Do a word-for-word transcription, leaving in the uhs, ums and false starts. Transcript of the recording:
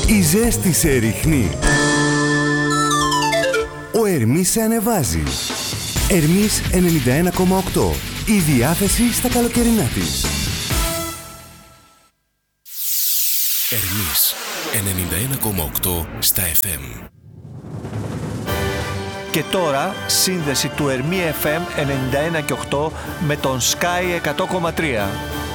Η ζέστη σε ρίχνει. Ο Ερμής σε ανεβάζει. Ερμής ενενήντα ένα κόμμα οκτώ. Η διάθεση στα καλοκαιρινά της. Ερμής ενενήντα ένα κόμμα οκτώ στα εφ εμ. Και τώρα σύνδεση του Ερμή εφ εμ ενενήντα ένα και οκτώ με τον Sky εκατό κόμμα τρία.